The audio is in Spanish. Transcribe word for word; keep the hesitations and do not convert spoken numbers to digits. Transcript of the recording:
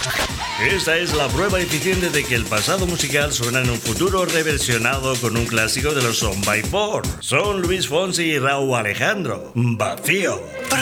Esta es la prueba eficiente de que el pasado musical suena en un futuro reversionado con un clásico de los Son by Four. Son Luis Fonsi y Raúl Alejandro. Vacío.